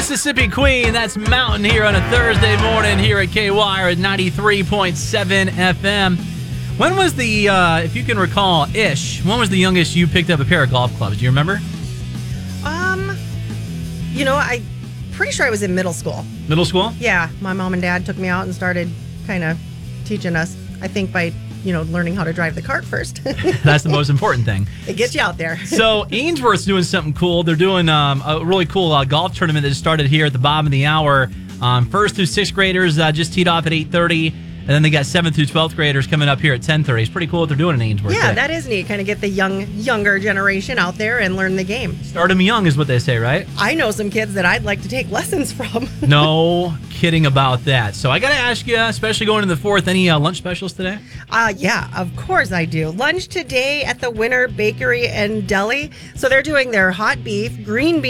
Mississippi Queen, that's Mountain here on a Thursday morning here at KWIRE at 93.7 FM. When was the, if you can recall, when was the youngest you picked up a pair of golf clubs? Do you remember? I'm pretty sure I was in middle school. Middle school? Yeah, my mom and dad took me out and started kind of teaching us, I think by, learning how to drive the cart first. That's the most important thing. It gets you out there. So Ainsworth's doing something cool. They're doing a really cool golf tournament that just started here at the bottom of the hour. First through sixth graders just teed off at 8:30. And then they got 7th through 12th graders coming up here at 10:30. It's pretty cool what they're doing in Ainsworth. Yeah, that is neat. Kind of get the younger generation out there and learn the game. Start them young is what they say, right? I know some kids that I'd like to take lessons from. No kidding about that. So I got to ask you, especially going into the fourth, any lunch specials today? Yeah, of course I do. Lunch today at the Winter Bakery and Deli. So they're doing their hot beef, green beans,